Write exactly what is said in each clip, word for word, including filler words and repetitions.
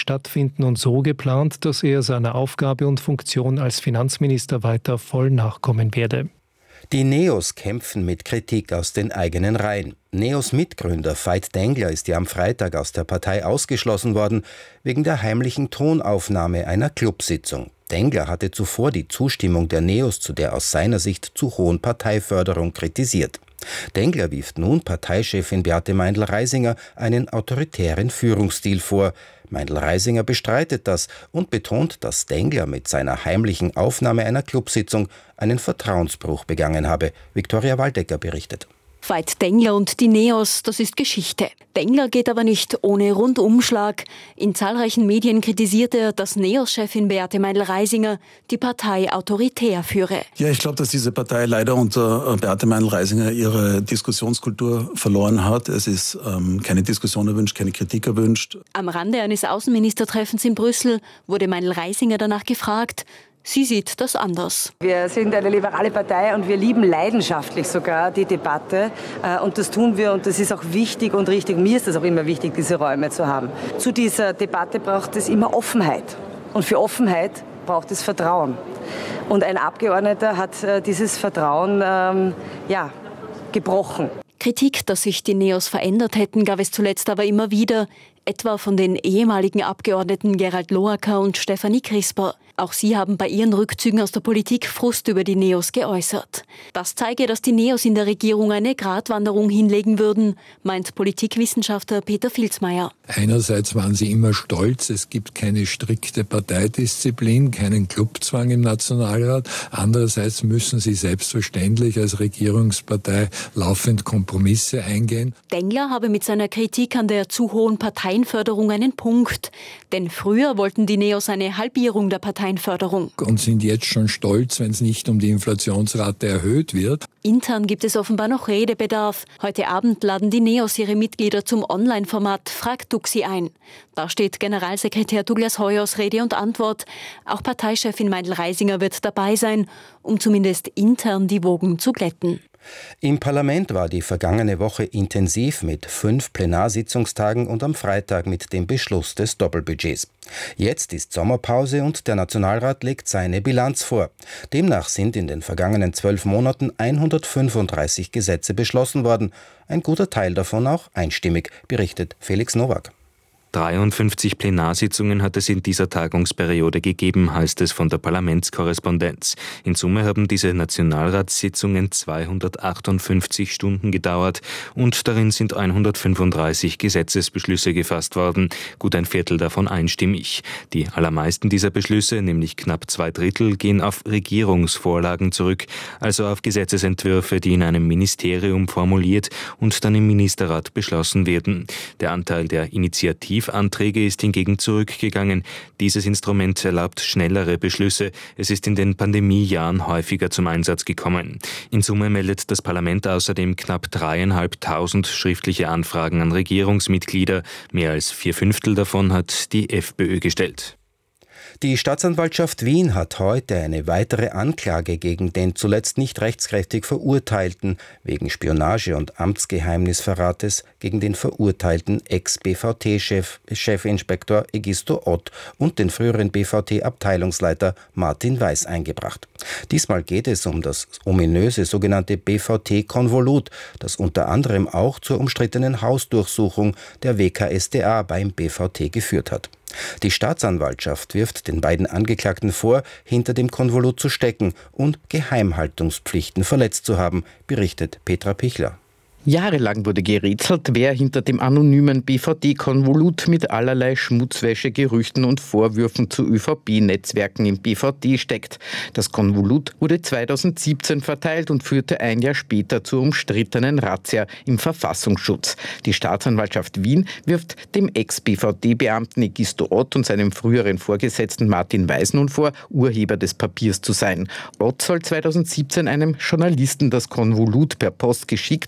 stattfinden und so geplant, dass er seiner Aufgabe und Funktion als Finanzminister weiter voll nachkommen werde. Die Neos kämpfen mit Kritik aus den eigenen Reihen. Neos Mitgründer Veit Dengler ist ja am Freitag aus der Partei ausgeschlossen worden, wegen der heimlichen Tonaufnahme einer Clubsitzung. Dengler hatte zuvor die Zustimmung der Neos zu der aus seiner Sicht zu hohen Parteiförderung kritisiert. Dengler wirft nun Parteichefin Beate Meindl-Reisinger einen autoritären Führungsstil vor. Meindl-Reisinger bestreitet das und betont, dass Dengler mit seiner heimlichen Aufnahme einer Clubsitzung einen Vertrauensbruch begangen habe. Viktoria Waldecker berichtet. Veit Dengler und die Neos, das ist Geschichte. Dengler geht aber nicht ohne Rundumschlag. In zahlreichen Medien kritisierte er, dass Neos-Chefin Beate Meindl-Reisinger die Partei autoritär führe. Ja, ich glaube, dass diese Partei leider unter Beate Meindl-Reisinger ihre Diskussionskultur verloren hat. Es ist ähm, keine Diskussion erwünscht, keine Kritik erwünscht. Am Rande eines Außenministertreffens in Brüssel wurde Meindl-Reisinger danach gefragt. Sie sieht das anders. Wir sind eine liberale Partei und wir lieben leidenschaftlich sogar die Debatte. Und das tun wir und das ist auch wichtig und richtig. Mir ist das auch immer wichtig, diese Räume zu haben. Zu dieser Debatte braucht es immer Offenheit. Und für Offenheit braucht es Vertrauen. Und ein Abgeordneter hat dieses Vertrauen ähm, ja, gebrochen. Kritik, dass sich die Neos verändert hätten, gab es zuletzt aber immer wieder, etwa von den ehemaligen Abgeordneten Gerald Loacker und Stefanie Crisper. Auch sie haben bei ihren Rückzügen aus der Politik Frust über die Neos geäußert. Das zeige, dass die Neos in der Regierung eine Gratwanderung hinlegen würden, meint Politikwissenschaftler Peter Filzmeier. Einerseits waren sie immer stolz, es gibt keine strikte Parteidisziplin, keinen Clubzwang im Nationalrat. Andererseits müssen sie selbstverständlich als Regierungspartei laufend Kompromisse eingehen. Dengler habe mit seiner Kritik an der zu hohen Parteienförderung einen Punkt. Denn früher wollten die Neos eine Halbierung der Parteienförderung. Und sind jetzt schon stolz, wenn es nicht um die Inflationsrate erhöht wird. Intern gibt es offenbar noch Redebedarf. Heute Abend laden die Neos ihre Mitglieder zum Online-Format Frag Duxi ein. Da steht Generalsekretär Douglas Heuers Rede und Antwort. Auch Parteichefin Meindl-Reisinger wird dabei sein, um zumindest intern die Wogen zu glätten. Im Parlament war die vergangene Woche intensiv mit fünf Plenarsitzungstagen und am Freitag mit dem Beschluss des Doppelbudgets. Jetzt ist Sommerpause und der Nationalrat legt seine Bilanz vor. Demnach sind in den vergangenen zwölf Monaten hundertfünfunddreißig Gesetze beschlossen worden. Ein guter Teil davon auch einstimmig, berichtet Felix Nowak. dreiundfünfzig Plenarsitzungen hat es in dieser Tagungsperiode gegeben, heißt es von der Parlamentskorrespondenz. In Summe haben diese Nationalratssitzungen zweihundertachtundfünfzig Stunden gedauert und darin sind hundertfünfunddreißig Gesetzesbeschlüsse gefasst worden, gut ein Viertel davon einstimmig. Die allermeisten dieser Beschlüsse, nämlich knapp zwei Drittel, gehen auf Regierungsvorlagen zurück, also auf Gesetzesentwürfe, die in einem Ministerium formuliert und dann im Ministerrat beschlossen werden. Der Anteil der Initiative Anträge ist hingegen zurückgegangen. Dieses Instrument erlaubt schnellere Beschlüsse. Es ist in den Pandemiejahren häufiger zum Einsatz gekommen. In Summe meldet das Parlament außerdem knapp dreieinhalbtausend schriftliche Anfragen an Regierungsmitglieder. Mehr als vier Fünftel davon hat die FPÖ gestellt. Die Staatsanwaltschaft Wien hat heute eine weitere Anklage gegen den zuletzt nicht rechtskräftig Verurteilten wegen Spionage und Amtsgeheimnisverrates gegen den verurteilten Ex-B V T-Chef, Chefinspektor Egisto Ott und den früheren B V T-Abteilungsleiter Martin Weiß eingebracht. Diesmal geht es um das ominöse sogenannte B V T-Konvolut, das unter anderem auch zur umstrittenen Hausdurchsuchung der W K S d A beim B V T geführt hat. Die Staatsanwaltschaft wirft den beiden Angeklagten vor, hinter dem Konvolut zu stecken und Geheimhaltungspflichten verletzt zu haben, berichtet Petra Pichler. Jahrelang wurde gerätselt, wer hinter dem anonymen B V T-Konvolut mit allerlei Schmutzwäsche, Gerüchten und Vorwürfen zu Ö V P-Netzwerken im B V T steckt. Das Konvolut wurde zweitausendsiebzehn verteilt und führte ein Jahr später zur umstrittenen Razzia im Verfassungsschutz. Die Staatsanwaltschaft Wien wirft dem Ex-B V T-Beamten Egisto Ott und seinem früheren Vorgesetzten Martin Weiß nun vor, Urheber des Papiers zu sein. Ott soll zweitausendsiebzehn einem Journalisten das Konvolut per Post geschickt und dadurch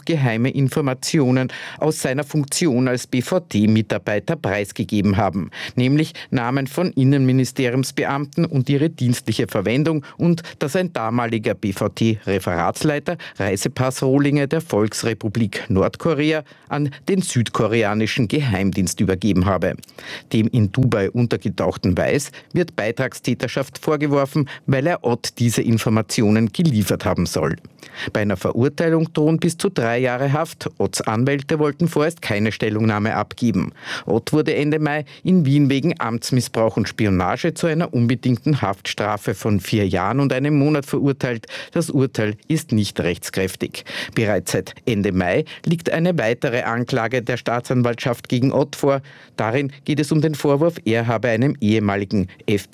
auch geheime Informationen aus seiner Funktion als B V T-Mitarbeiter preisgegeben haben, nämlich Namen von Innenministeriumsbeamten und ihre dienstliche Verwendung und dass ein damaliger B V T-Referatsleiter Reisepassrohlinge der Volksrepublik Nordkorea an den südkoreanischen Geheimdienst übergeben habe. Dem in Dubai untergetauchten Weiß wird Beitragstäterschaft vorgeworfen, weil er Ott diese Informationen geliefert haben soll. Bei einer Verurteilung drohen bis zu drei Jahre Haft. Otts Anwälte wollten vorerst keine Stellungnahme abgeben. Ott wurde Ende Mai in Wien wegen Amtsmissbrauch und Spionage zu einer unbedingten Haftstrafe von vier Jahren und einem Monat verurteilt. Das Urteil ist nicht rechtskräftig. Bereits seit Ende Mai liegt eine weitere Anklage der Staatsanwaltschaft gegen Ott vor. Darin geht es um den Vorwurf, er habe einem ehemaligen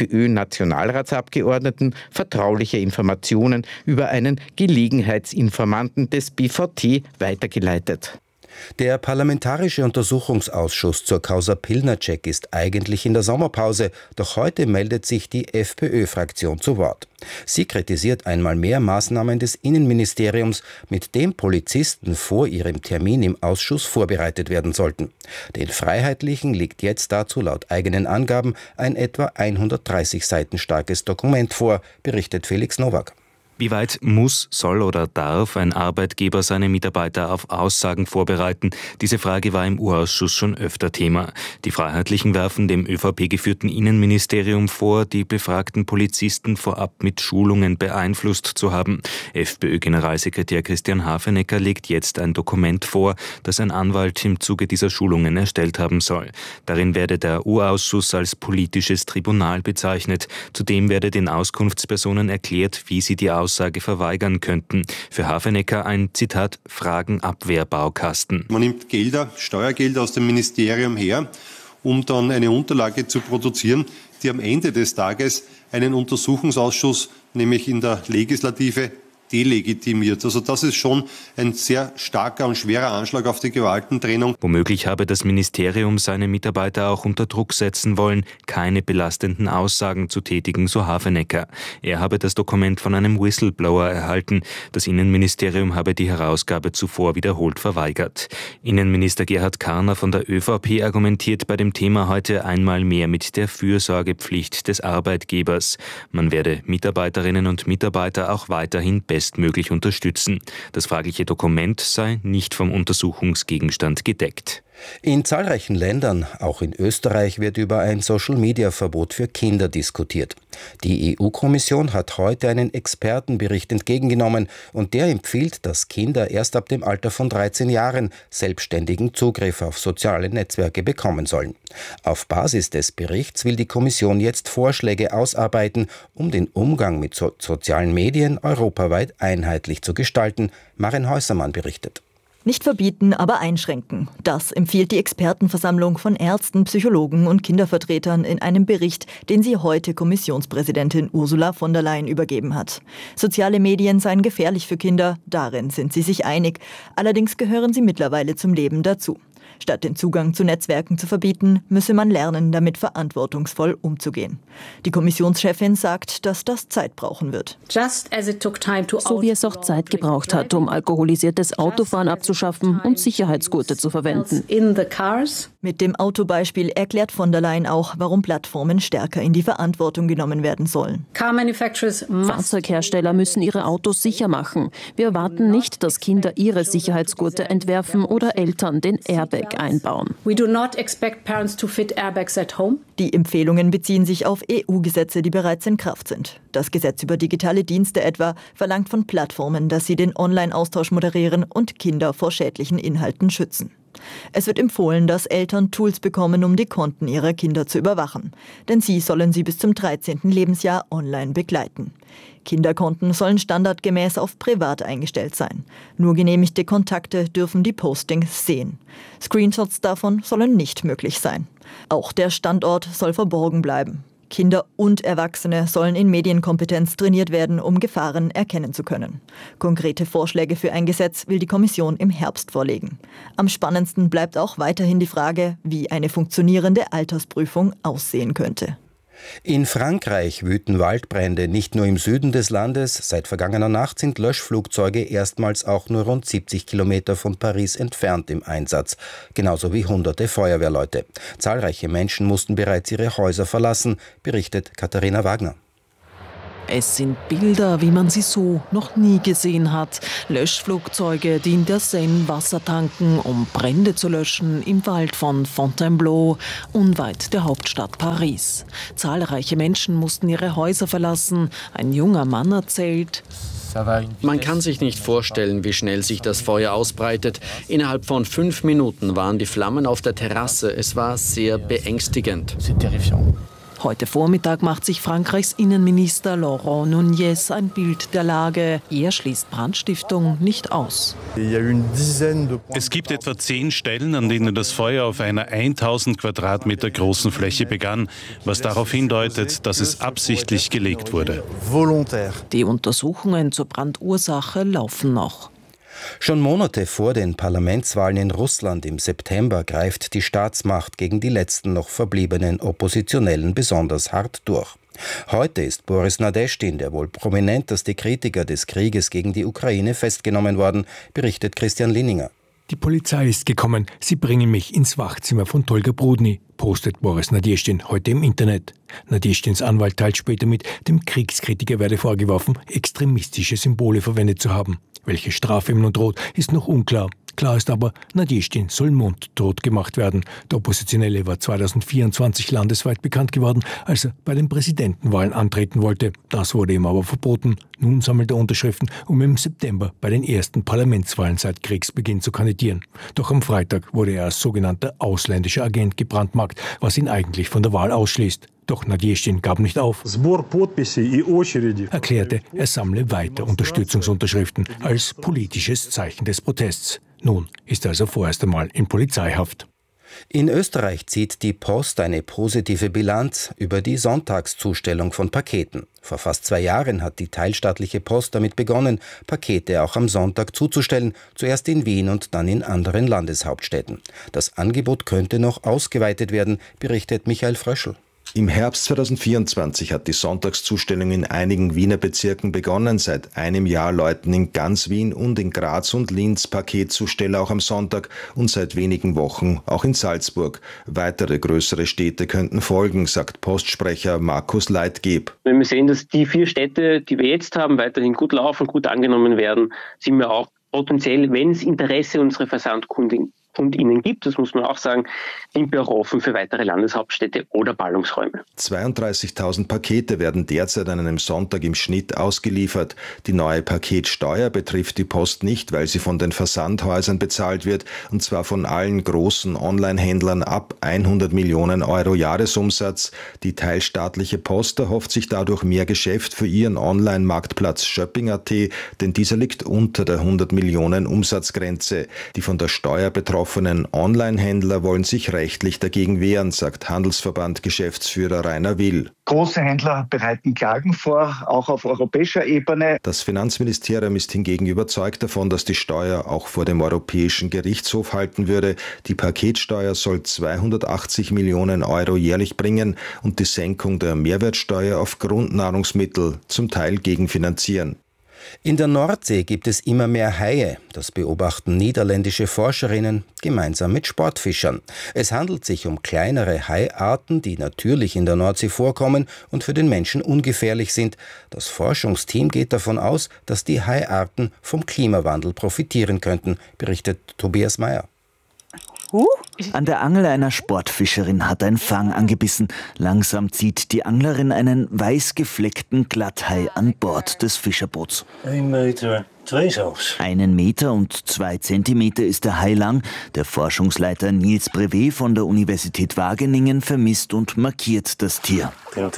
FPÖ-Nationalratsabgeordneten vertrauliche Informationen über einen Gelegenheitsinformanten des B V T weitergeleitet. Der Parlamentarische Untersuchungsausschuss zur Causa Pilnacek ist eigentlich in der Sommerpause, doch heute meldet sich die FPÖ-Fraktion zu Wort. Sie kritisiert einmal mehr Maßnahmen des Innenministeriums, mit dem Polizisten vor ihrem Termin im Ausschuss vorbereitet werden sollten. Den Freiheitlichen liegt jetzt dazu laut eigenen Angaben ein etwa hundertdreißig Seiten starkes Dokument vor, berichtet Felix Nowak. Wie weit muss, soll oder darf ein Arbeitgeber seine Mitarbeiter auf Aussagen vorbereiten? Diese Frage war im U-Ausschuss schon öfter Thema. Die Freiheitlichen werfen dem ÖVP-geführten Innenministerium vor, die befragten Polizisten vorab mit Schulungen beeinflusst zu haben. FPÖ-Generalsekretär Christian Hafenecker legt jetzt ein Dokument vor, das ein Anwalt im Zuge dieser Schulungen erstellt haben soll. Darin werde der U-Ausschuss als politisches Tribunal bezeichnet. Zudem werde den Auskunftspersonen erklärt, wie sie die Aussage verweigern könnten. Für Hafenecker ein, Zitat, Fragenabwehrbaukasten. Man nimmt Gelder, Steuergelder aus dem Ministerium her, um dann eine Unterlage zu produzieren, die am Ende des Tages einen Untersuchungsausschuss, nämlich in der Legislative, delegitimiert. Also das ist schon ein sehr starker und schwerer Anschlag auf die Gewaltentrennung. Womöglich habe das Ministerium seine Mitarbeiter auch unter Druck setzen wollen, keine belastenden Aussagen zu tätigen, so Hafenecker. Er habe das Dokument von einem Whistleblower erhalten. Das Innenministerium habe die Herausgabe zuvor wiederholt verweigert. Innenminister Gerhard Karner von der ÖVP argumentiert bei dem Thema heute einmal mehr mit der Fürsorgepflicht des Arbeitgebers. Man werde Mitarbeiterinnen und Mitarbeiter auch weiterhin besser bestmöglich unterstützen. Das fragliche Dokument sei nicht vom Untersuchungsgegenstand gedeckt. In zahlreichen Ländern, auch in Österreich, wird über ein Social-Media-Verbot für Kinder diskutiert. Die E U-Kommission hat heute einen Expertenbericht entgegengenommen und der empfiehlt, dass Kinder erst ab dem Alter von dreizehn Jahren selbstständigen Zugriff auf soziale Netzwerke bekommen sollen. Auf Basis des Berichts will die Kommission jetzt Vorschläge ausarbeiten, um den Umgang mit so- sozialen Medien europaweit einheitlich zu gestalten. Maren Häusermann berichtet. Nicht verbieten, aber einschränken. Das empfiehlt die Expertenversammlung von Ärzten, Psychologen und Kindervertretern in einem Bericht, den sie heute Kommissionspräsidentin Ursula von der Leyen übergeben hat. Soziale Medien seien gefährlich für Kinder, darin sind sie sich einig. Allerdings gehören sie mittlerweile zum Leben dazu. Statt den Zugang zu Netzwerken zu verbieten, müsse man lernen, damit verantwortungsvoll umzugehen. Die Kommissionschefin sagt, dass das Zeit brauchen wird. So wie es auch Zeit gebraucht hat, um alkoholisiertes Autofahren abzuschaffen und Sicherheitsgurte zu verwenden. Mit dem Autobeispiel erklärt von der Leyen auch, warum Plattformen stärker in die Verantwortung genommen werden sollen. Fahrzeughersteller müssen ihre Autos sicher machen. Wir erwarten nicht, dass Kinder ihre Sicherheitsgurte entwerfen oder Eltern den Airbag einbauen. Die Empfehlungen beziehen sich auf E U-Gesetze, die bereits in Kraft sind. Das Gesetz über digitale Dienste etwa verlangt von Plattformen, dass sie den Online-Austausch moderieren und Kinder vor schädlichen Inhalten schützen. Es wird empfohlen, dass Eltern Tools bekommen, um die Konten ihrer Kinder zu überwachen. Denn sie sollen sie bis zum dreizehnten Lebensjahr online begleiten. Kinderkonten sollen standardgemäß auf privat eingestellt sein. Nur genehmigte Kontakte dürfen die Postings sehen. Screenshots davon sollen nicht möglich sein. Auch der Standort soll verborgen bleiben. Kinder und Erwachsene sollen in Medienkompetenz trainiert werden, um Gefahren erkennen zu können. Konkrete Vorschläge für ein Gesetz will die Kommission im Herbst vorlegen. Am spannendsten bleibt auch weiterhin die Frage, wie eine funktionierende Altersprüfung aussehen könnte. In Frankreich wüten Waldbrände nicht nur im Süden des Landes. Seit vergangener Nacht sind Löschflugzeuge erstmals auch nur rund siebzig Kilometer von Paris entfernt im Einsatz. Genauso wie hunderte Feuerwehrleute. Zahlreiche Menschen mussten bereits ihre Häuser verlassen, berichtet Katharina Wagner. Es sind Bilder, wie man sie so noch nie gesehen hat. Löschflugzeuge, die in der Seine Wasser tanken, um Brände zu löschen im Wald von Fontainebleau, unweit der Hauptstadt Paris. Zahlreiche Menschen mussten ihre Häuser verlassen. Ein junger Mann erzählt: Man kann sich nicht vorstellen, wie schnell sich das Feuer ausbreitet. Innerhalb von fünf Minuten waren die Flammen auf der Terrasse. Es war sehr beängstigend. Heute Vormittag macht sich Frankreichs Innenminister Laurent Nunez ein Bild der Lage. Er schließt Brandstiftung nicht aus. Es gibt etwa zehn Stellen, an denen das Feuer auf einer tausend Quadratmeter großen Fläche begann, was darauf hindeutet, dass es absichtlich gelegt wurde. Die Untersuchungen zur Brandursache laufen noch. Schon Monate vor den Parlamentswahlen in Russland im September greift die Staatsmacht gegen die letzten noch verbliebenen Oppositionellen besonders hart durch. Heute ist Boris Nadeschdin, der wohl prominenteste Kritiker des Krieges gegen die Ukraine, festgenommen worden, berichtet Christian Linninger. Die Polizei ist gekommen, sie bringen mich ins Wachzimmer von Tolga Brudny, postet Boris Nadeschdin heute im Internet. Nadeschdins Anwalt teilt später mit, dem Kriegskritiker werde vorgeworfen, extremistische Symbole verwendet zu haben. Welche Strafe ihm nun droht, ist noch unklar. Klar ist aber, Nadeschdin soll mundtot gemacht werden. Der Oppositionelle war zweitausendvierundzwanzig landesweit bekannt geworden, als er bei den Präsidentenwahlen antreten wollte. Das wurde ihm aber verboten. Nun sammelt er Unterschriften, um im September bei den ersten Parlamentswahlen seit Kriegsbeginn zu kandidieren. Doch am Freitag wurde er als sogenannter ausländischer Agent gebrandmarkt, was ihn eigentlich von der Wahl ausschließt. Doch Nadeschdin gab nicht auf. Erklärte, er sammle weiter Unterstützungsunterschriften als politisches Zeichen des Protests. Nun ist er also vorerst einmal in Polizeihaft. In Österreich zieht die Post eine positive Bilanz über die Sonntagszustellung von Paketen. Vor fast zwei Jahren hat die teilstaatliche Post damit begonnen, Pakete auch am Sonntag zuzustellen, zuerst in Wien und dann in anderen Landeshauptstädten. Das Angebot könnte noch ausgeweitet werden, berichtet Michael Fröschl. Im Herbst zweitausendvierundzwanzig hat die Sonntagszustellung in einigen Wiener Bezirken begonnen. Seit einem Jahr läuten in ganz Wien und in Graz und Linz Paketzusteller auch am Sonntag und seit wenigen Wochen auch in Salzburg. Weitere größere Städte könnten folgen, sagt Postsprecher Markus Leitgeb. Wenn wir sehen, dass die vier Städte, die wir jetzt haben, weiterhin gut laufen, gut angenommen werden, sind wir auch potenziell, wenn es Interesse unserer Versandkunden und ihnen gibt, das muss man auch sagen, sind wir auch offen für weitere Landeshauptstädte oder Ballungsräume. zweiunddreißigtausend Pakete werden derzeit an einem Sonntag im Schnitt ausgeliefert. Die neue Paketsteuer betrifft die Post nicht, weil sie von den Versandhäusern bezahlt wird, und zwar von allen großen Online-Händlern ab hundert Millionen Euro Jahresumsatz. Die teilstaatliche Post erhofft sich dadurch mehr Geschäft für ihren Online-Marktplatz Shopping punkt at, denn dieser liegt unter der hundert Millionen Umsatzgrenze. Die von der Steuer betroffenen Online-Händler wollen sich rechtlich dagegen wehren, sagt Handelsverband-Geschäftsführer Rainer Will. Große Händler bereiten Klagen vor, auch auf europäischer Ebene. Das Finanzministerium ist hingegen überzeugt davon, dass die Steuer auch vor dem Europäischen Gerichtshof halten würde. Die Paketsteuer soll zweihundertachtzig Millionen Euro jährlich bringen und die Senkung der Mehrwertsteuer auf Grundnahrungsmittel zum Teil gegenfinanzieren. In der Nordsee gibt es immer mehr Haie. Das beobachten niederländische Forscherinnen gemeinsam mit Sportfischern. Es handelt sich um kleinere Haiarten, die natürlich in der Nordsee vorkommen und für den Menschen ungefährlich sind. Das Forschungsteam geht davon aus, dass die Haiarten vom Klimawandel profitieren könnten, berichtet Tobias Meyer. An der Angel einer Sportfischerin hat ein Fang angebissen. Langsam zieht die Anglerin einen weiß gefleckten Glatthai an Bord des Fischerboots. Ein Meter, zwei zelfs. Einen Meter und zwei Zentimeter ist der Hai lang. Der Forschungsleiter Niels Brevet von der Universität Wageningen vermisst und markiert das Tier.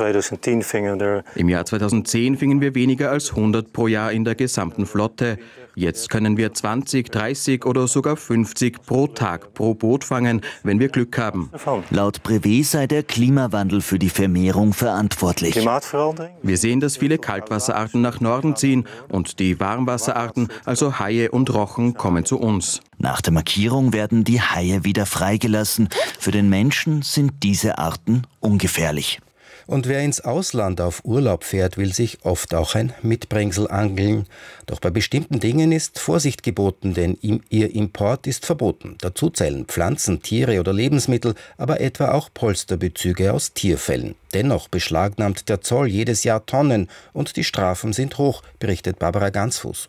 Im Jahr zweitausendzehn fingen wir weniger als hundert pro Jahr in der gesamten Flotte. Jetzt können wir zwanzig, dreißig oder sogar fünfzig pro Tag pro Boot fangen, wenn wir Glück haben. Laut Brevet sei der Klimawandel für die Vermehrung verantwortlich. Wir sehen, dass viele Kaltwasserarten nach Norden ziehen und die Warmwasserarten, also Haie und Rochen, kommen zu uns. Nach der Markierung werden die Haie wieder freigelassen. Für den Menschen sind diese Arten ungefährlich. Und wer ins Ausland auf Urlaub fährt, will sich oft auch ein Mitbringsel angeln. Doch bei bestimmten Dingen ist Vorsicht geboten, denn ihr Import ist verboten. Dazu zählen Pflanzen, Tiere oder Lebensmittel, aber etwa auch Polsterbezüge aus Tierfellen. Dennoch beschlagnahmt der Zoll jedes Jahr Tonnen und die Strafen sind hoch, berichtet Barbara Gansfuß.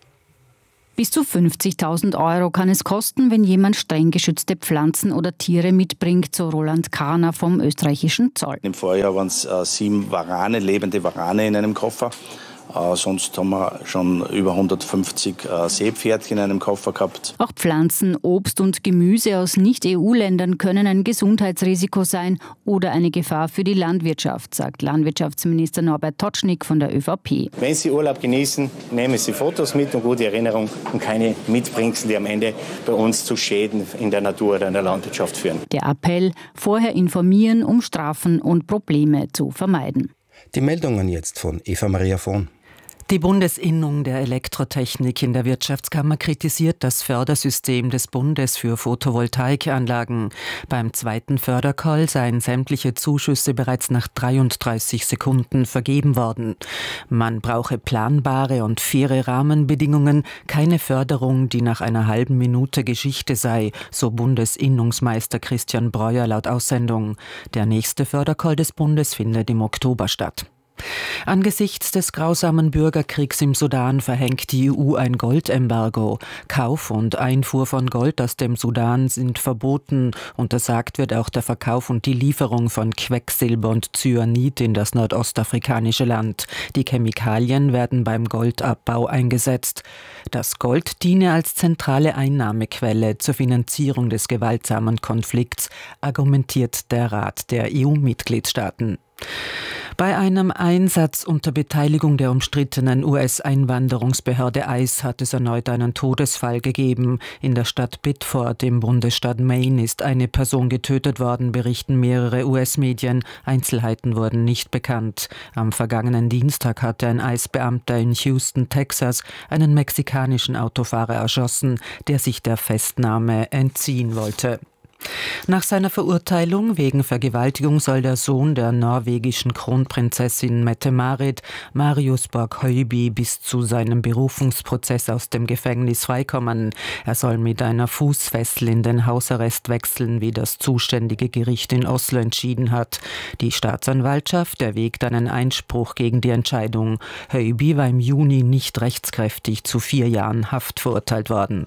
Bis zu fünfzigtausend Euro kann es kosten, wenn jemand streng geschützte Pflanzen oder Tiere mitbringt, so Roland Kahner vom österreichischen Zoll. Im Vorjahr waren es äh, sieben Warane, lebende Warane in einem Koffer. Äh, sonst haben wir schon über hundertfünfzig äh, Seepferdchen in einem Koffer gehabt. Auch Pflanzen, Obst und Gemüse aus Nicht-E U-Ländern können ein Gesundheitsrisiko sein oder eine Gefahr für die Landwirtschaft, sagt Landwirtschaftsminister Norbert Totschnig von der ÖVP. Wenn Sie Urlaub genießen, nehmen Sie Fotos mit und gute Erinnerung und keine Mitbringsel, die am Ende bei uns zu Schäden in der Natur oder in der Landwirtschaft führen. Der Appell, vorher informieren, um Strafen und Probleme zu vermeiden. Die Meldungen jetzt von Eva Maria Vohn. Die Bundesinnung der Elektrotechnik in der Wirtschaftskammer kritisiert das Fördersystem des Bundes für Photovoltaikanlagen. Beim zweiten Fördercall seien sämtliche Zuschüsse bereits nach dreiunddreißig Sekunden vergeben worden. Man brauche planbare und faire Rahmenbedingungen, keine Förderung, die nach einer halben Minute Geschichte sei, so Bundesinnungsmeister Christian Breuer laut Aussendung. Der nächste Fördercall des Bundes findet im Oktober statt. Angesichts des grausamen Bürgerkriegs im Sudan verhängt die E U ein Goldembargo. Kauf und Einfuhr von Gold aus dem Sudan sind verboten. Untersagt wird auch der Verkauf und die Lieferung von Quecksilber und Cyanid in das nordostafrikanische Land. Die Chemikalien werden beim Goldabbau eingesetzt. Das Gold diene als zentrale Einnahmequelle zur Finanzierung des gewaltsamen Konflikts, argumentiert der Rat der E U-Mitgliedstaaten. Bei einem Einsatz unter Beteiligung der umstrittenen U S-Einwanderungsbehörde ICE hat es erneut einen Todesfall gegeben. In der Stadt Biddeford im Bundesstaat Maine ist eine Person getötet worden, berichten mehrere U S-Medien. Einzelheiten wurden nicht bekannt. Am vergangenen Dienstag hatte ein ICE-Beamter in Houston, Texas, einen mexikanischen Autofahrer erschossen, der sich der Festnahme entziehen wollte. Nach seiner Verurteilung wegen Vergewaltigung soll der Sohn der norwegischen Kronprinzessin Mette-Marit, Marius Borg-Høiby, bis zu seinem Berufungsprozess aus dem Gefängnis freikommen. Er soll mit einer Fußfessel in den Hausarrest wechseln, wie das zuständige Gericht in Oslo entschieden hat. Die Staatsanwaltschaft erwägt einen Einspruch gegen die Entscheidung. Høiby war im Juni nicht rechtskräftig zu vier Jahren Haft verurteilt worden.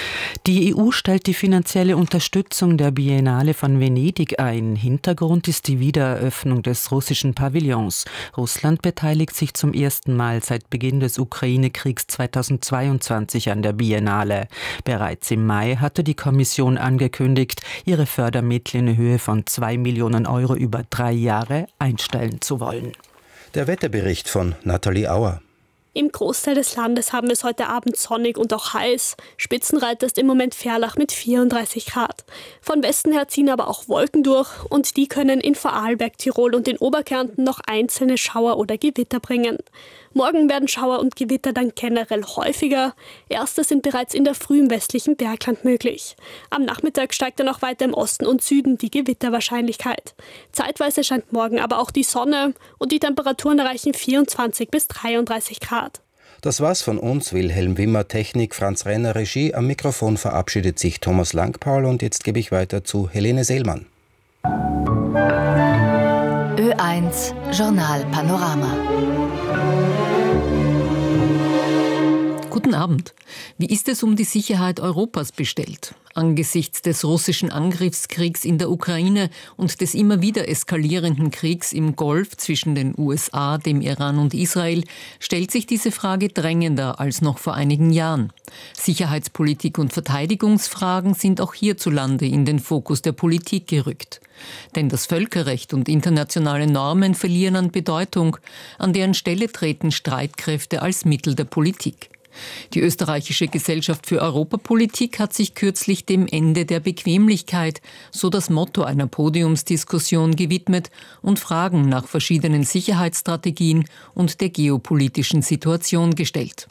Die E U stellt die finanzielle Unterstützung der Biennale von Venedig ein. Hintergrund ist die Wiedereröffnung des russischen Pavillons. Russland beteiligt sich zum ersten Mal seit Beginn des Ukraine-Kriegs zweitausendzweiundzwanzig an der Biennale. Bereits im Mai hatte die Kommission angekündigt, ihre Fördermittel in Höhe von zwei Millionen Euro über drei Jahre einstellen zu wollen. Der Wetterbericht von Nathalie Auer. Im Großteil des Landes haben wir es heute Abend sonnig und auch heiß. Spitzenreiter ist im Moment Ferlach mit vierunddreißig Grad. Von Westen her ziehen aber auch Wolken durch und die können in Vorarlberg, Tirol und in Oberkärnten noch einzelne Schauer oder Gewitter bringen. Morgen werden Schauer und Gewitter dann generell häufiger. Erste sind bereits in der Früh im westlichen Bergland möglich. Am Nachmittag steigt dann auch weiter im Osten und Süden die Gewitterwahrscheinlichkeit. Zeitweise scheint morgen aber auch die Sonne und die Temperaturen erreichen vierundzwanzig bis dreiunddreißig Grad. Das war's von uns. Wilhelm Wimmer, Technik, Franz Renner, Regie. Am Mikrofon verabschiedet sich Thomas Langpaul und jetzt gebe ich weiter zu Helene Seelmann. Ö eins Journal Panorama. Guten Abend. Wie ist es um die Sicherheit Europas bestellt? Angesichts des russischen Angriffskriegs in der Ukraine und des immer wieder eskalierenden Kriegs im Golf zwischen den U S A, dem Iran und Israel stellt sich diese Frage drängender als noch vor einigen Jahren. Sicherheitspolitik und Verteidigungsfragen sind auch hierzulande in den Fokus der Politik gerückt. Denn das Völkerrecht und internationale Normen verlieren an Bedeutung, an deren Stelle treten Streitkräfte als Mittel der Politik. Die österreichische Gesellschaft für Europapolitik hat sich kürzlich dem Ende der Bequemlichkeit, so das Motto einer Podiumsdiskussion, gewidmet und Fragen nach verschiedenen Sicherheitsstrategien und der geopolitischen Situation gestellt.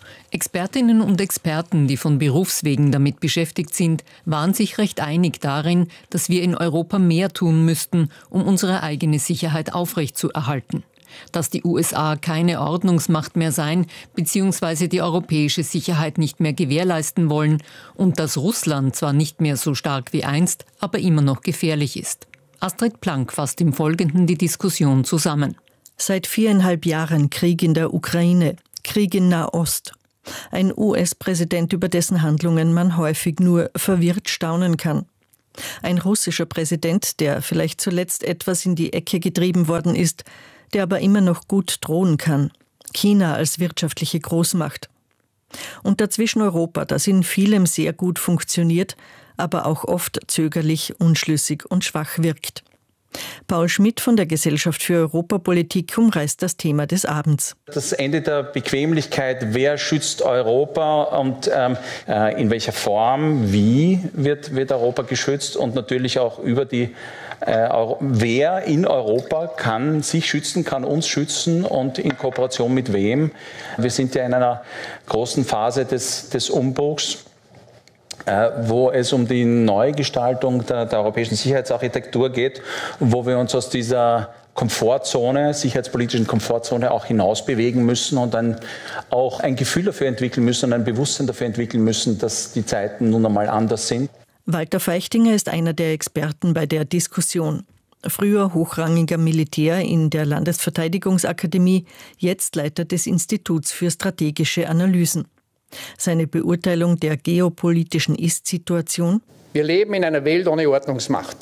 Expertinnen und Experten, die von Berufswegen damit beschäftigt sind, waren sich recht einig darin, dass wir in Europa mehr tun müssten, um unsere eigene Sicherheit aufrechtzuerhalten. Dass die U S A keine Ordnungsmacht mehr sein bzw. die europäische Sicherheit nicht mehr gewährleisten wollen und dass Russland zwar nicht mehr so stark wie einst, aber immer noch gefährlich ist. Astrid Plank fasst im Folgenden die Diskussion zusammen. Seit viereinhalb Jahren Krieg in der Ukraine, Krieg in Nahost. Ein U S-Präsident, über dessen Handlungen man häufig nur verwirrt staunen kann. Ein russischer Präsident, der vielleicht zuletzt etwas in die Ecke getrieben worden ist, der aber immer noch gut drohen kann. China als wirtschaftliche Großmacht. Und dazwischen Europa, das in vielem sehr gut funktioniert, aber auch oft zögerlich, unschlüssig und schwach wirkt. Paul Schmidt von der Gesellschaft für Europapolitik umreißt das Thema des Abends. Das Ende der Bequemlichkeit, wer schützt Europa und ähm, äh, in welcher Form, wie wird, wird Europa geschützt und natürlich auch über die, äh, wer in Europa kann sich schützen, kann uns schützen und in Kooperation mit wem. Wir sind ja in einer großen Phase des, des Umbruchs, wo es um die Neugestaltung der, der europäischen Sicherheitsarchitektur geht, wo wir uns aus dieser Komfortzone, sicherheitspolitischen Komfortzone auch hinaus bewegen müssen und dann auch ein Gefühl dafür entwickeln müssen und ein Bewusstsein dafür entwickeln müssen, dass die Zeiten nun einmal anders sind. Walter Feichtinger ist einer der Experten bei der Diskussion. Früher hochrangiger Militär in der Landesverteidigungsakademie, jetzt Leiter des Instituts für strategische Analysen. Seine Beurteilung der geopolitischen Ist-Situation? Wir leben in einer Welt ohne Ordnungsmacht.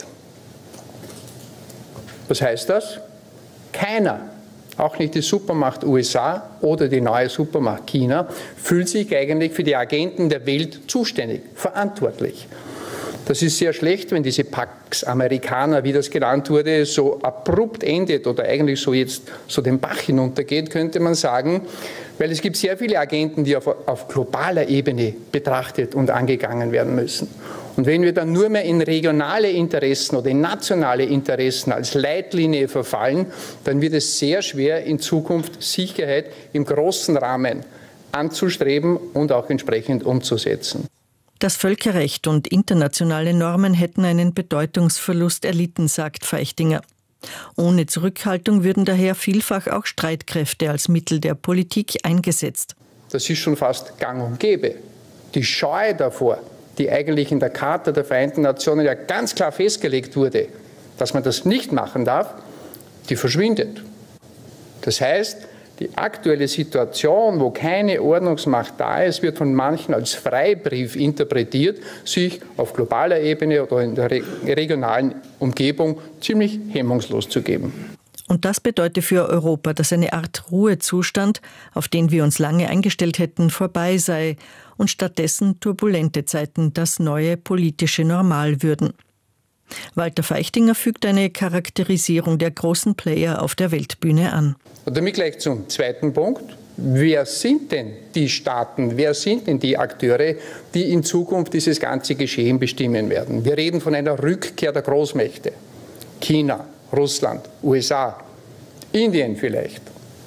Was heißt das? Keiner, auch nicht die Supermacht U S A oder die neue Supermacht China, fühlt sich eigentlich für die Agenten der Welt zuständig, verantwortlich. Das ist sehr schlecht, wenn diese Pax Americana, wie das genannt wurde, so abrupt endet oder eigentlich so jetzt so den Bach hinuntergeht, könnte man sagen, weil es gibt sehr viele Agenten, die auf, auf globaler Ebene betrachtet und angegangen werden müssen. Und wenn wir dann nur mehr in regionale Interessen oder in nationale Interessen als Leitlinie verfallen, dann wird es sehr schwer, in Zukunft Sicherheit im großen Rahmen anzustreben und auch entsprechend umzusetzen. Das Völkerrecht und internationale Normen hätten einen Bedeutungsverlust erlitten, sagt Feichtinger. Ohne Zurückhaltung würden daher vielfach auch Streitkräfte als Mittel der Politik eingesetzt. Das ist schon fast gang und gäbe. Die Scheu davor, die eigentlich in der Charta der Vereinten Nationen ja ganz klar festgelegt wurde, dass man das nicht machen darf, die verschwindet. Das heißt, die aktuelle Situation, wo keine Ordnungsmacht da ist, wird von manchen als Freibrief interpretiert, sich auf globaler Ebene oder in der regionalen Umgebung ziemlich hemmungslos zu geben. Und das bedeutet für Europa, dass eine Art Ruhezustand, auf den wir uns lange eingestellt hätten, vorbei sei und stattdessen turbulente Zeiten das neue politische Normal würden. Walter Feichtinger fügt eine Charakterisierung der großen Player auf der Weltbühne an. Und damit gleich zum zweiten Punkt. Wer sind denn die Staaten, wer sind denn die Akteure, die in Zukunft dieses ganze Geschehen bestimmen werden? Wir reden von einer Rückkehr der Großmächte. China, Russland, U S A, Indien vielleicht.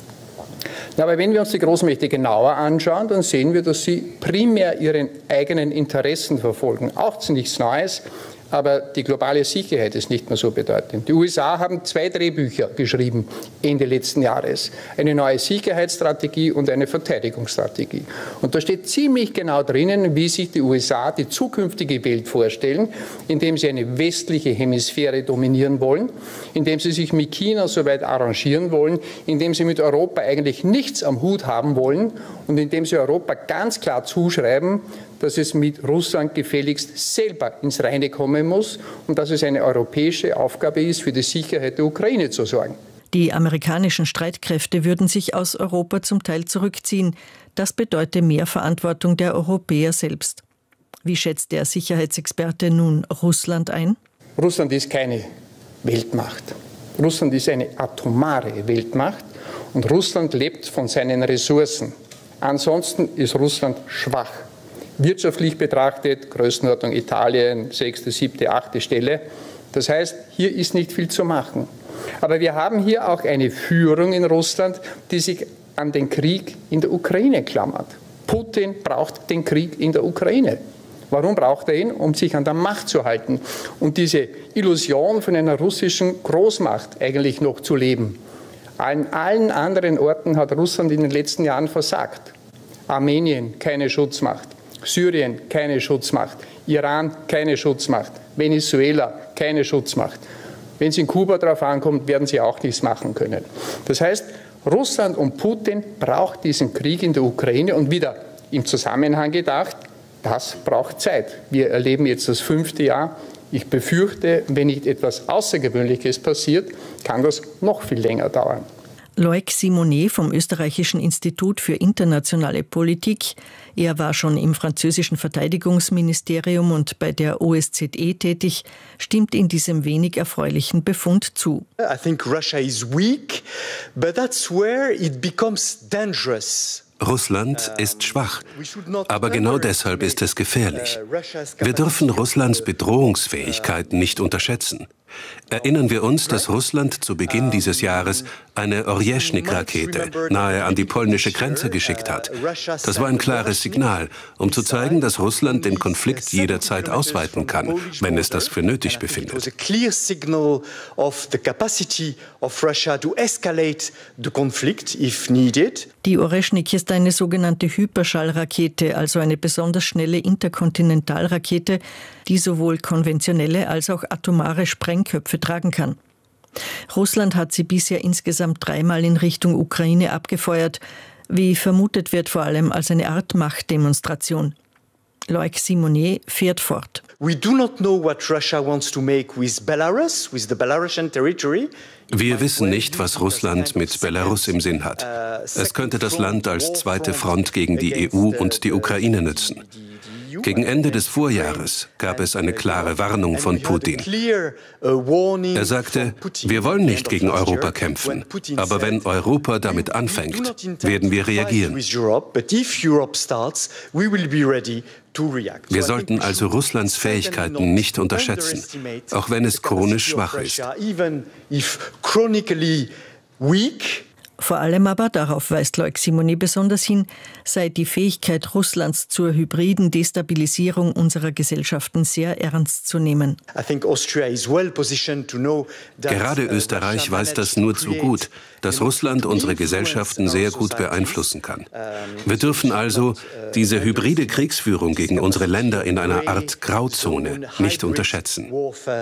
Aber wenn wir uns die Großmächte genauer anschauen, dann sehen wir, dass sie primär ihren eigenen Interessen verfolgen. Auch nichts Neues. Aber die globale Sicherheit ist nicht mehr so bedeutend. Die U S A haben zwei Drehbücher geschrieben Ende letzten Jahres. Eine neue Sicherheitsstrategie und eine Verteidigungsstrategie. Und da steht ziemlich genau drinnen, wie sich die U S A die zukünftige Welt vorstellen, indem sie eine westliche Hemisphäre dominieren wollen, indem sie sich mit China so weit arrangieren wollen, indem sie mit Europa eigentlich nichts am Hut haben wollen und indem sie Europa ganz klar zuschreiben, dass es mit Russland gefälligst selber ins Reine kommen muss und dass es eine europäische Aufgabe ist, für die Sicherheit der Ukraine zu sorgen. Die amerikanischen Streitkräfte würden sich aus Europa zum Teil zurückziehen. Das bedeutet mehr Verantwortung der Europäer selbst. Wie schätzt der Sicherheitsexperte nun Russland ein? Russland ist keine Weltmacht. Russland ist eine atomare Weltmacht und Russland lebt von seinen Ressourcen. Ansonsten ist Russland schwach. Wirtschaftlich betrachtet, Größenordnung Italien, sechste, siebte, achte Stelle. Das heißt, hier ist nicht viel zu machen. Aber wir haben hier auch eine Führung in Russland, die sich an den Krieg in der Ukraine klammert. Putin braucht den Krieg in der Ukraine. Warum braucht er ihn? Um sich an der Macht zu halten und diese Illusion von einer russischen Großmacht eigentlich noch zu leben. An allen anderen Orten hat Russland in den letzten Jahren versagt. Armenien keine Schutzmacht, Syrien keine Schutzmacht, Iran keine Schutzmacht, Venezuela keine Schutzmacht. Wenn es in Kuba darauf ankommt, werden sie auch nichts machen können. Das heißt, Russland und Putin braucht diesen Krieg in der Ukraine und wieder im Zusammenhang gedacht, das braucht Zeit. Wir erleben jetzt das fünfte Jahr. Ich befürchte, wenn nicht etwas Außergewöhnliches passiert, kann das noch viel länger dauern. Loic Simonet vom Österreichischen Institut für internationale Politik. Er war schon im französischen Verteidigungsministerium und bei der O S Z E tätig, stimmt in diesem wenig erfreulichen Befund zu. I think Russia is weak, but that's where it becomes dangerous. Russland ist schwach, aber genau deshalb ist es gefährlich. Wir dürfen Russlands Bedrohungsfähigkeit nicht unterschätzen. Erinnern wir uns, dass Russland zu Beginn dieses Jahres eine Orjeschnik-Rakete nahe an die polnische Grenze geschickt hat. Das war ein klares Signal, um zu zeigen, dass Russland den Konflikt jederzeit ausweiten kann, wenn es das für nötig befindet. Die Orjeschnik ist eine sogenannte Hyperschallrakete, also eine besonders schnelle Interkontinentalrakete, die sowohl konventionelle als auch atomare Sprengköpfe tragen kann. Russland hat sie bisher insgesamt dreimal in Richtung Ukraine abgefeuert, wie vermutet wird, vor allem als eine Art Machtdemonstration. Loic Simonet fährt fort. We do not know what Russia wants to make with Belarus, with the Belarusian territory. Wir wissen nicht, was Russland mit Belarus im Sinn hat. Es könnte das Land als zweite Front gegen die E U und die Ukraine nützen. Gegen Ende des Vorjahres gab es eine klare Warnung von Putin. Er sagte, wir wollen nicht gegen Europa kämpfen, aber wenn Europa damit anfängt, werden wir reagieren. Wir sollten also Russlands Fähigkeiten nicht unterschätzen, auch wenn es chronisch schwach ist. Vor allem aber, darauf weist Loic Simonet besonders hin, sei die Fähigkeit Russlands zur hybriden Destabilisierung unserer Gesellschaften sehr ernst zu nehmen. Gerade Österreich weiß das nur zu gut, dass Russland unsere Gesellschaften sehr gut beeinflussen kann. Wir dürfen also diese hybride Kriegsführung gegen unsere Länder in einer Art Grauzone nicht unterschätzen.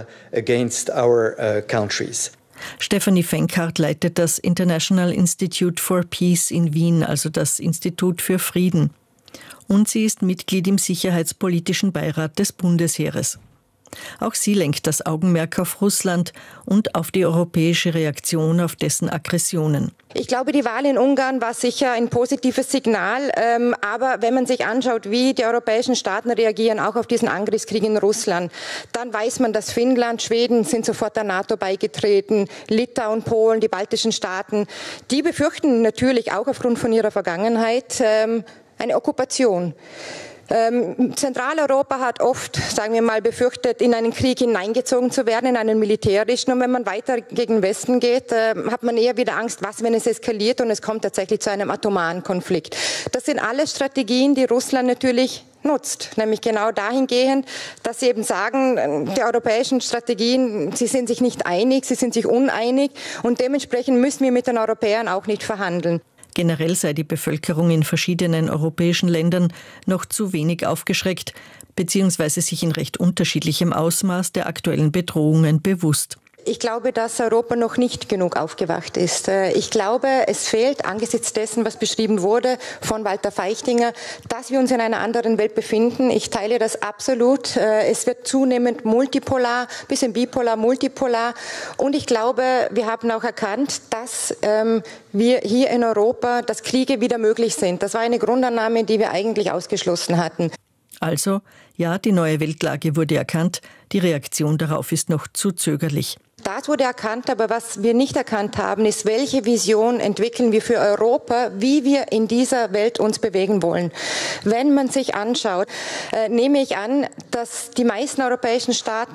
Stephanie Fenkart leitet das International Institute for Peace in Wien, also das Institut für Frieden. Und sie ist Mitglied im Sicherheitspolitischen Beirat des Bundesheeres. Auch sie lenkt das Augenmerk auf Russland und auf die europäische Reaktion auf dessen Aggressionen. Ich glaube, die Wahl in Ungarn war sicher ein positives Signal. Ähm, aber wenn man sich anschaut, wie die europäischen Staaten reagieren, auch auf diesen Angriffskrieg in Russland, dann weiß man, dass Finnland, Schweden sind sofort der NATO beigetreten, Litauen, Polen, die baltischen Staaten. Die befürchten natürlich auch aufgrund von ihrer Vergangenheit ähm, eine Okkupation. Ähm, Zentraleuropa hat oft, sagen wir mal, befürchtet, in einen Krieg hineingezogen zu werden, in einen militärischen. Und wenn man weiter gegen Westen geht, äh, hat man eher wieder Angst, was, wenn es eskaliert und es kommt tatsächlich zu einem atomaren Konflikt. Das sind alles Strategien, die Russland natürlich nutzt, nämlich genau dahingehend, dass sie eben sagen, die europäischen Strategien, sie sind sich nicht einig, sie sind sich uneinig und dementsprechend müssen wir mit den Europäern auch nicht verhandeln. Generell sei die Bevölkerung in verschiedenen europäischen Ländern noch zu wenig aufgeschreckt bzw. sich in recht unterschiedlichem Ausmaß der aktuellen Bedrohungen bewusst. Ich glaube, dass Europa noch nicht genug aufgewacht ist. Ich glaube, es fehlt angesichts dessen, was beschrieben wurde von Walter Feichtinger, dass wir uns in einer anderen Welt befinden. Ich teile das absolut. Es wird zunehmend multipolar, bisschen bipolar, multipolar. Und ich glaube, wir haben auch erkannt, dass ähm, wir hier in Europa, dass Kriege wieder möglich sind. Das war eine Grundannahme, die wir eigentlich ausgeschlossen hatten. Also, ja, die neue Weltlage wurde erkannt. Die Reaktion darauf ist noch zu zögerlich. Das wurde erkannt, aber was wir nicht erkannt haben, ist, welche Vision entwickeln wir für Europa, wie wir in dieser Welt uns bewegen wollen. Wenn man sich anschaut, äh, nehme ich an, dass die meisten europäischen Staaten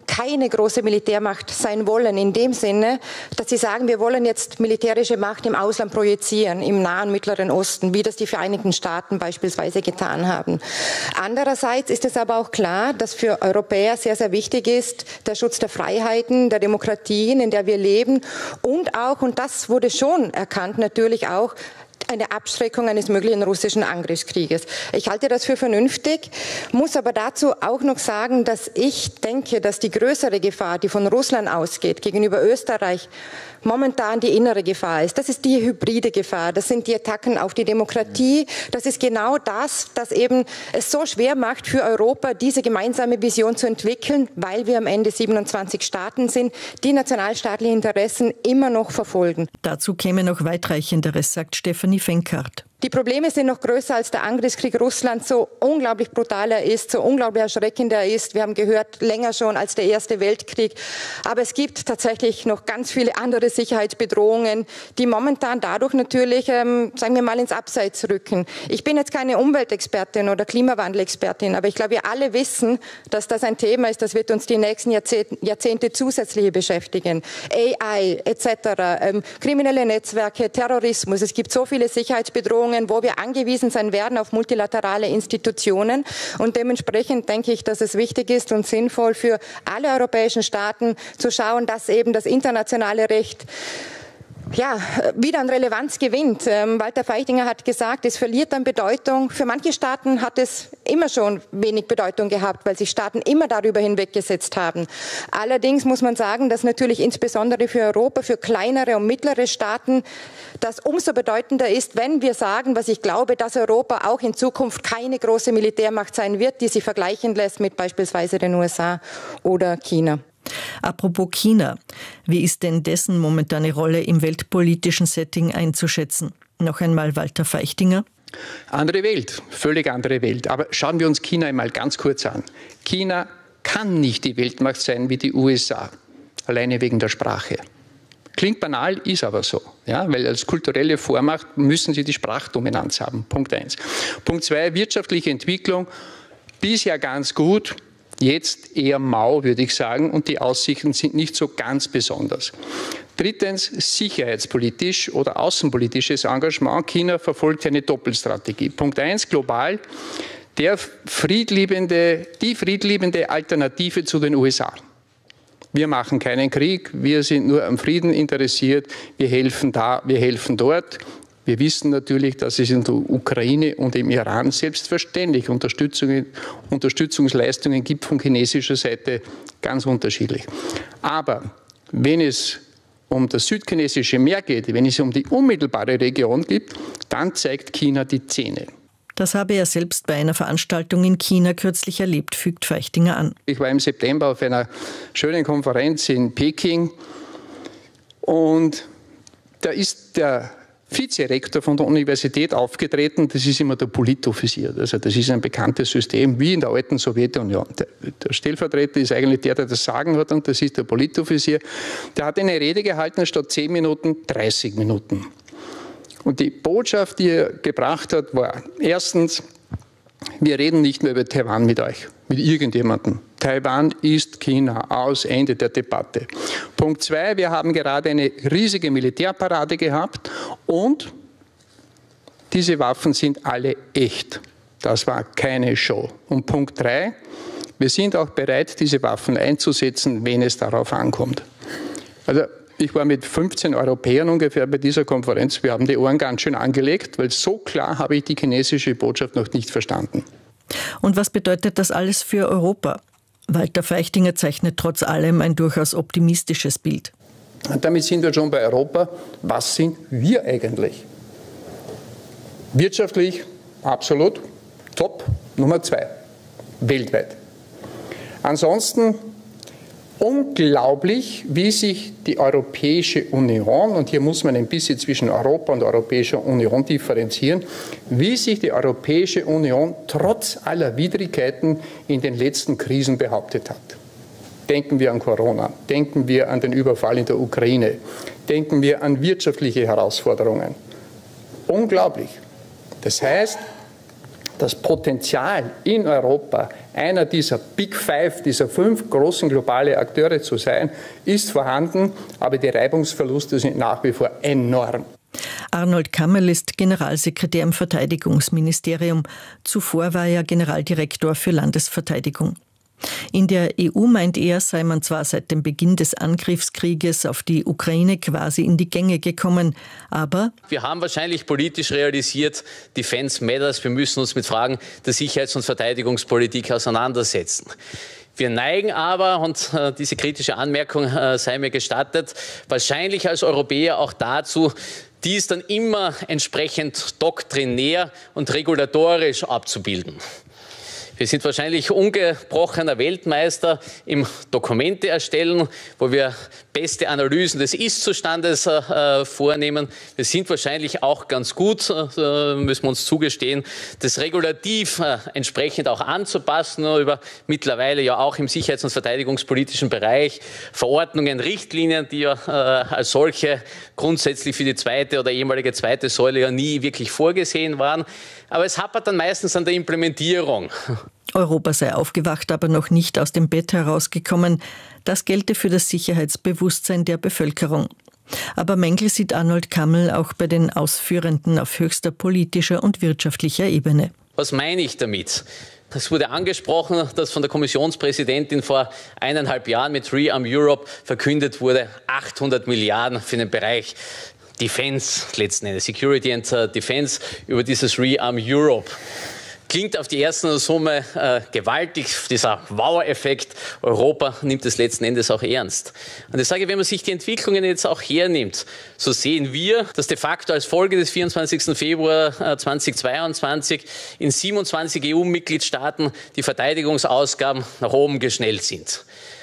keine große Militärmacht sein wollen, in dem Sinne, dass sie sagen, wir wollen jetzt militärische Macht im Ausland projizieren, im Nahen Mittleren Osten, wie das die Vereinigten Staaten beispielsweise getan haben. Andererseits ist es aber auch klar, dass für Europäer sehr, sehr wichtig ist, der Schutz der Freiheiten, der Demokratien, in der wir leben und auch, und das wurde schon erkannt, natürlich auch, eine Abschreckung eines möglichen russischen Angriffskrieges. Ich halte das für vernünftig, muss aber dazu auch noch sagen, dass ich denke, dass die größere Gefahr, die von Russland ausgeht, gegenüber Österreich, momentan die innere Gefahr ist. Das ist die hybride Gefahr. Das sind die Attacken auf die Demokratie. Das ist genau das, das eben es so schwer macht für Europa, diese gemeinsame Vision zu entwickeln, weil wir am Ende siebenundzwanzig Staaten sind, die nationalstaatliche Interessen immer noch verfolgen. Dazu käme noch weitreichenderes, sagt Stefanie Fenkart. Die Probleme sind noch größer, als der Angriffskrieg Russlands so unglaublich brutal er ist, so unglaublich erschreckend er ist. Wir haben gehört, länger schon als der Erste Weltkrieg. Aber es gibt tatsächlich noch ganz viele andere Sicherheitsbedrohungen, die momentan dadurch natürlich, ähm, sagen wir mal, ins Abseits rücken. Ich bin jetzt keine Umweltexpertin oder Klimawandelexpertin, aber ich glaube, wir alle wissen, dass das ein Thema ist, das wird uns die nächsten Jahrzehnte, Jahrzehnte zusätzlich beschäftigen. A I et cetera, ähm, kriminelle Netzwerke, Terrorismus. Es gibt so viele Sicherheitsbedrohungen, wo wir angewiesen sein werden auf multilaterale Institutionen. Und dementsprechend denke ich, dass es wichtig ist und sinnvoll für alle europäischen Staaten zu schauen, dass eben das internationale Recht ja, wieder an Relevanz gewinnt. Ähm, Walter Feichtinger hat gesagt, es verliert an Bedeutung. Für manche Staaten hat es immer schon wenig Bedeutung gehabt, weil sich Staaten immer darüber hinweggesetzt haben. Allerdings muss man sagen, dass natürlich insbesondere für Europa, für kleinere und mittlere Staaten das umso bedeutender ist, wenn wir sagen, was ich glaube, dass Europa auch in Zukunft keine große Militärmacht sein wird, die sich vergleichen lässt mit beispielsweise den U S A oder China. Apropos China, wie ist denn dessen momentane Rolle im weltpolitischen Setting einzuschätzen? Noch einmal Walter Feichtinger. Andere Welt, völlig andere Welt. Aber schauen wir uns China einmal ganz kurz an. China kann nicht die Weltmacht sein wie die U S A, alleine wegen der Sprache. Klingt banal, ist aber so. Ja, weil als kulturelle Vormacht müssen sie die Sprachdominanz haben. Punkt eins. Punkt zwei, wirtschaftliche Entwicklung, bisher ganz gut. Jetzt eher mau, würde ich sagen, und die Aussichten sind nicht so ganz besonders. Drittens, sicherheitspolitisch oder außenpolitisches Engagement. China verfolgt eine Doppelstrategie. Punkt eins, global, der friedliebende, die friedliebende Alternative zu den U S A. Wir machen keinen Krieg, wir sind nur am Frieden interessiert, wir helfen da, wir helfen dort. Wir wissen natürlich, dass es in der Ukraine und im Iran selbstverständlich Unterstützung, Unterstützungsleistungen gibt von chinesischer Seite, ganz unterschiedlich. Aber wenn es um das südchinesische Meer geht, wenn es um die unmittelbare Region geht, dann zeigt China die Zähne. Das habe er selbst bei einer Veranstaltung in China kürzlich erlebt, fügt Feichtinger an. Ich war im September auf einer schönen Konferenz in Peking und da ist der Vizerektor von der Universität aufgetreten, das ist immer der Politoffizier. Also das ist ein bekanntes System, wie in der alten Sowjetunion. Der, der Stellvertreter ist eigentlich der, der das Sagen hat, und das ist der Politoffizier. Der hat eine Rede gehalten, statt zehn Minuten, dreißig Minuten. Und die Botschaft, die er gebracht hat, war erstens, wir reden nicht mehr über Taiwan mit euch, mit irgendjemandem. Taiwan ist China, aus, Ende der Debatte. Punkt zwei, wir haben gerade eine riesige Militärparade gehabt und diese Waffen sind alle echt. Das war keine Show. Und Punkt drei, wir sind auch bereit, diese Waffen einzusetzen, wenn es darauf ankommt. Also ich war mit fünfzehn Europäern ungefähr bei dieser Konferenz. Wir haben die Ohren ganz schön angelegt, weil so klar habe ich die chinesische Botschaft noch nicht verstanden. Und was bedeutet das alles für Europa? Walter Feichtinger zeichnet trotz allem ein durchaus optimistisches Bild. Und damit sind wir schon bei Europa. Was sind wir eigentlich? Wirtschaftlich absolut top, Nummer zwei, weltweit. Ansonsten unglaublich, wie sich die Europäische Union, und hier muss man ein bisschen zwischen Europa und Europäischer Union differenzieren, wie sich die Europäische Union trotz aller Widrigkeiten in den letzten Krisen behauptet hat. Denken wir an Corona, denken wir an den Überfall in der Ukraine, denken wir an wirtschaftliche Herausforderungen. Unglaublich. Das heißt, das Potenzial in Europa, einer dieser Big Five, dieser fünf großen globale Akteure zu sein, ist vorhanden, aber die Reibungsverluste sind nach wie vor enorm. Arnold Kammel ist Generalsekretär im Verteidigungsministerium. Zuvor war er Generaldirektor für Landesverteidigung. In der E U meint er, sei man zwar seit dem Beginn des Angriffskrieges auf die Ukraine quasi in die Gänge gekommen, aber wir haben wahrscheinlich politisch realisiert, Defense matters, wir müssen uns mit Fragen der Sicherheits- und Verteidigungspolitik auseinandersetzen. Wir neigen aber, und äh, diese kritische Anmerkung äh, sei mir gestattet, wahrscheinlich als Europäer auch dazu, dies dann immer entsprechend doktrinär und regulatorisch abzubilden. Wir sind wahrscheinlich ungebrochener Weltmeister im Dokumente erstellen, wo wir beste Analysen des Ist-Zustandes äh, vornehmen. Wir sind wahrscheinlich auch ganz gut, äh, müssen wir uns zugestehen, das Regulativ äh, entsprechend auch anzupassen, über mittlerweile ja auch im sicherheits- und verteidigungspolitischen Bereich Verordnungen, Richtlinien, die ja äh, als solche grundsätzlich für die zweite oder ehemalige zweite Säule ja nie wirklich vorgesehen waren. Aber es hapert dann meistens an der Implementierung. Europa sei aufgewacht, aber noch nicht aus dem Bett herausgekommen. Das gelte für das Sicherheitsbewusstsein der Bevölkerung. Aber Mängel sieht Arnold Kammel auch bei den Ausführenden auf höchster politischer und wirtschaftlicher Ebene. Was meine ich damit? Es wurde angesprochen, dass von der Kommissionspräsidentin vor eineinhalb Jahren mit Rearm Europe verkündet wurde, achthundert Milliarden für den Bereich Defense, letzten Endes Security and Defense, über dieses Rearm Europe. Klingt auf die erste Summe äh, gewaltig, dieser Wow-Effekt. Europa nimmt es letzten Endes auch ernst. Und ich sage, wenn man sich die Entwicklungen jetzt auch hernimmt, so sehen wir, dass de facto als Folge des vierundzwanzigsten Februar zweitausendzweiundzwanzig in siebenundzwanzig E U-Mitgliedstaaten die Verteidigungsausgaben nach oben geschnellt sind.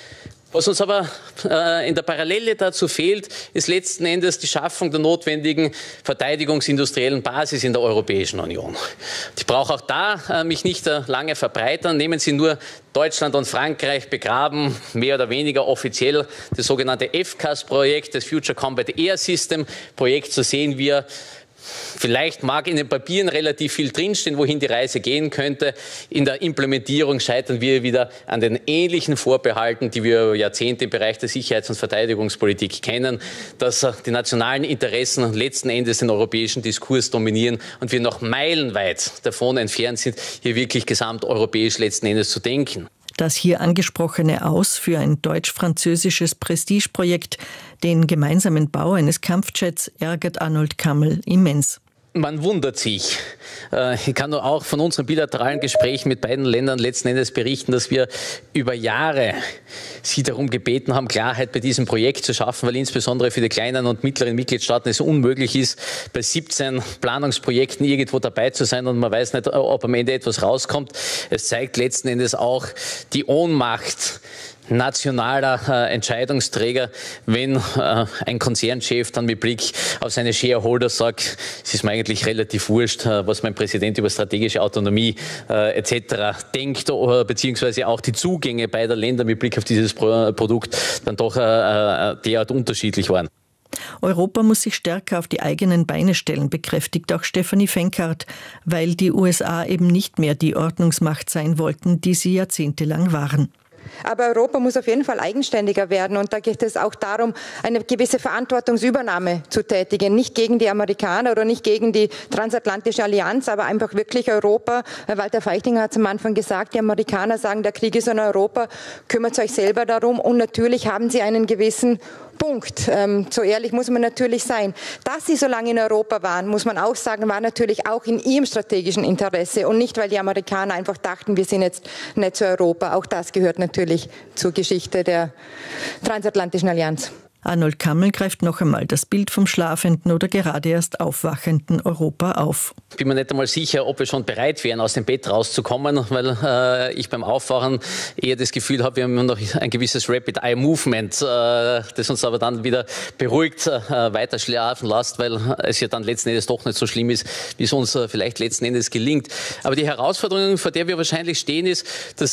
Was uns aber äh, in der Parallele dazu fehlt, ist letzten Endes die Schaffung der notwendigen verteidigungsindustriellen Basis in der Europäischen Union. Ich brauche auch da äh, mich nicht äh, lange verbreitern. Nehmen Sie nur Deutschland und Frankreich begraben, mehr oder weniger offiziell, das sogenannte F C A S-Projekt, das Future Combat Air System Projekt, so sehen wir, vielleicht mag in den Papieren relativ viel drinstehen, wohin die Reise gehen könnte. In der Implementierung scheitern wir wieder an den ähnlichen Vorbehalten, die wir über Jahrzehnte im Bereich der Sicherheits- und Verteidigungspolitik kennen, dass die nationalen Interessen letzten Endes den europäischen Diskurs dominieren und wir noch meilenweit davon entfernt sind, hier wirklich gesamteuropäisch letzten Endes zu denken. Das hier angesprochene Aus für ein deutsch-französisches Prestigeprojekt, den gemeinsamen Bau eines Kampfjets, ärgert Arnold Kammel immens. Man wundert sich. Ich kann nur auch von unseren bilateralen Gesprächen mit beiden Ländern letzten Endes berichten, dass wir über Jahre sie darum gebeten haben, Klarheit bei diesem Projekt zu schaffen, weil insbesondere für die kleinen und mittleren Mitgliedstaaten es unmöglich ist, bei siebzehn Planungsprojekten irgendwo dabei zu sein und man weiß nicht, ob am Ende etwas rauskommt. Es zeigt letzten Endes auch die Ohnmacht nationaler äh, Entscheidungsträger, wenn äh, ein Konzernchef dann mit Blick auf seine Shareholder sagt, es ist mir eigentlich relativ wurscht, äh, was mein Präsident über strategische Autonomie äh, et cetera denkt, oder beziehungsweise auch die Zugänge beider Länder mit Blick auf dieses Pro Produkt dann doch äh, derart unterschiedlich waren. Europa muss sich stärker auf die eigenen Beine stellen, bekräftigt auch Stefanie Fenkart, weil die U S A eben nicht mehr die Ordnungsmacht sein wollten, die sie jahrzehntelang waren. Aber Europa muss auf jeden Fall eigenständiger werden und da geht es auch darum, eine gewisse Verantwortungsübernahme zu tätigen. Nicht gegen die Amerikaner oder nicht gegen die transatlantische Allianz, aber einfach wirklich Europa. Walter Feichtinger hat es am Anfang gesagt, die Amerikaner sagen, der Krieg ist in Europa, kümmert euch selber darum und natürlich haben sie einen gewissen Punkt. Ähm, so ehrlich muss man natürlich sein. Dass sie so lange in Europa waren, muss man auch sagen, war natürlich auch in ihrem strategischen Interesse und nicht, weil die Amerikaner einfach dachten, wir sind jetzt nicht zu Europa. Auch das gehört natürlich zur Geschichte der transatlantischen Allianz. Arnold Kammel greift noch einmal das Bild vom schlafenden oder gerade erst aufwachenden Europa auf. Ich bin mir nicht einmal sicher, ob wir schon bereit wären, aus dem Bett rauszukommen, weil äh, ich beim Aufwachen eher das Gefühl habe, wir haben noch ein gewisses Rapid-Eye-Movement, äh, das uns aber dann wieder beruhigt äh, weiter schlafen lässt, weil es ja dann letzten Endes doch nicht so schlimm ist, wie es uns äh, vielleicht letzten Endes gelingt. Aber die Herausforderung, vor der wir wahrscheinlich stehen, ist, dass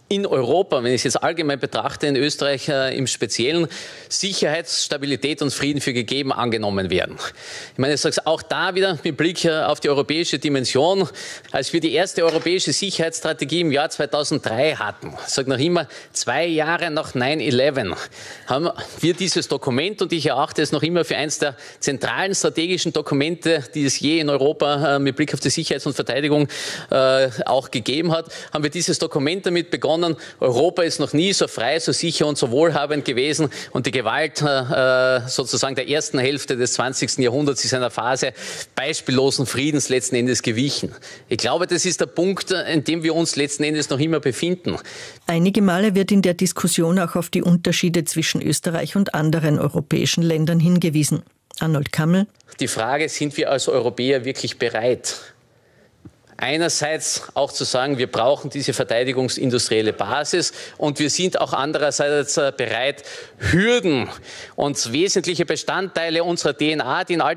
in Europa, wenn ich es jetzt allgemein betrachte, in Österreich äh, im Speziellen, Sicherheit, Stabilität und Frieden für gegeben angenommen werden. Ich meine, ich sage es auch da wieder mit Blick äh, auf die europäische Dimension. Als wir die erste europäische Sicherheitsstrategie im Jahr zweitausenddrei hatten, ich sage noch immer, zwei Jahre nach neun elf, haben wir dieses Dokument, und ich erachte es noch immer für eines der zentralen strategischen Dokumente, die es je in Europa äh, mit Blick auf die Sicherheits- und Verteidigung äh, auch gegeben hat, haben wir dieses Dokument damit begonnen. Europa ist noch nie so frei, so sicher und so wohlhabend gewesen, und die Gewalt äh, sozusagen der ersten Hälfte des zwanzigsten Jahrhunderts ist einer Phase beispiellosen Friedens letzten Endes gewichen. Ich glaube, das ist der Punkt, in dem wir uns letzten Endes noch immer befinden. Einige Male wird in der Diskussion auch auf die Unterschiede zwischen Österreich und anderen europäischen Ländern hingewiesen. Arnold Kammel. Die Frage, sind wir als Europäer wirklich bereit? Einerseits auch zu sagen, wir brauchen diese verteidigungsindustrielle Basis, und wir sind auch andererseits bereit, Hürden und wesentliche Bestandteile unserer D N A, die in all